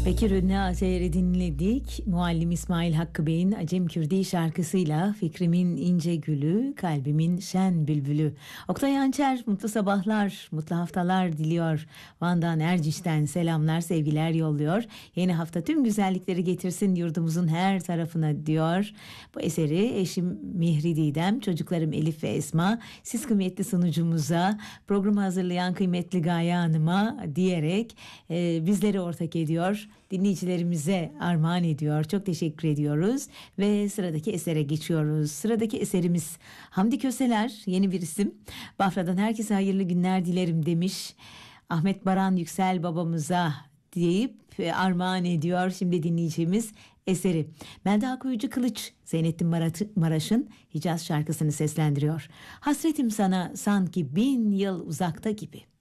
Bekir Ünlü Azer'i dinledik. Muallim İsmail Hakkı Bey'in Acem Kürdi şarkısıyla Fikrimin ince gülü, kalbimin şen bülbülü. Oktay Yançer mutlu sabahlar, mutlu haftalar diliyor. Van'dan Erciş'ten selamlar, sevgiler yolluyor. Yeni hafta tüm güzellikleri getirsin yurdumuzun her tarafına diyor. Bu eseri eşim Mihri Didem, çocuklarım Elif ve Esma, siz kıymetli sunucumuza, programı hazırlayan kıymetli Gaye Hanım'a diyerek bizleri ortak ediyor. Dinleyicilerimize armağan ediyor. Çok teşekkür ediyoruz ve sıradaki esere geçiyoruz. Sıradaki eserimiz Hamdi Köseler, yeni bir isim. Bafra'dan herkese hayırlı günler dilerim demiş. Ahmet Baran Yüksel babamıza deyip armağan ediyor. Şimdi dinleyeceğimiz eseri. Melda Akuyucu Kılıç, Zeynettin Maraş'ın Hicaz şarkısını seslendiriyor. Hasretim sana sanki 1000 yıl uzakta gibi.